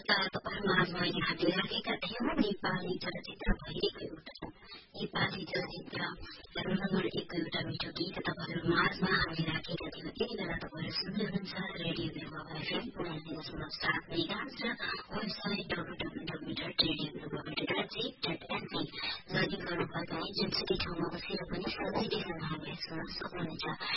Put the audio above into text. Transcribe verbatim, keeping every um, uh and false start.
तपाईँहरू माझमा अहिले हामी राखेका थियौँ नेपाली चलचित्र भइरहेको एउटा नेपाली चलचित्र नम्बर एकको एउटा मिठो गीत तपाईँहरू माझमा हामी राखेका थियौँ। त्यति बेला तपाईँहरू सुन्दै हुनुहुन्छ रेडियो बिरुवा एफएम उनासी दशमलव सात मेगाहर्ज र website W W W dot radio बिरुवा डट जी डट एनपी लगइन गर्नुभयो भने जुनसुकै ठाउँमा बसेर पनि सजिलैसँग हामीलाई सुन्न सक्नुहुनेछ।